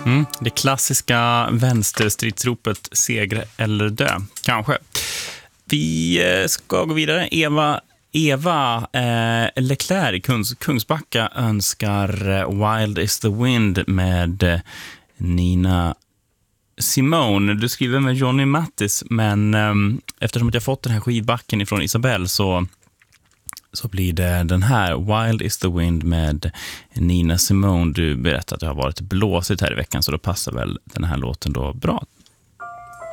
Det klassiska vänsterstridsropet segra eller dö, kanske. Vi ska gå vidare. Eva Leclerc i Kungsbacka önskar Wild is the Wind med Nina Simone. Du skriver med Johnny Mattis, men eftersom jag fått den här skivbacken ifrån Isabelle så blir det den här Wild is the Wind med Nina Simone. Du berättade att det har varit blåsigt här i veckan, så då passar väl den här låten då bra